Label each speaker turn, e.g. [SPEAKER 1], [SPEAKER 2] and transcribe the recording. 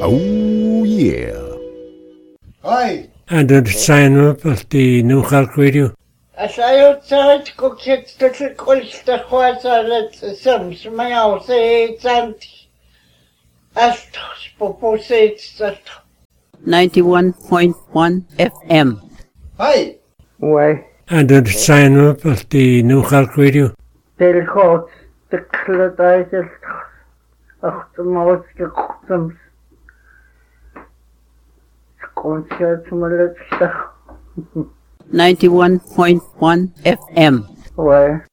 [SPEAKER 1] Oh yeah.
[SPEAKER 2] Hi.
[SPEAKER 3] And the sign up of the New Hulk Radio.
[SPEAKER 4] As I outside cook it the colster hoisa let some smile say sant as proposed that
[SPEAKER 5] 91.1 FM.
[SPEAKER 2] Hi.
[SPEAKER 6] Why?
[SPEAKER 3] And the sign up of the New Hulk Radio.
[SPEAKER 6] They'll call the Cladizes of the most customs. Concert from a
[SPEAKER 5] 91.1 FM.
[SPEAKER 6] Why?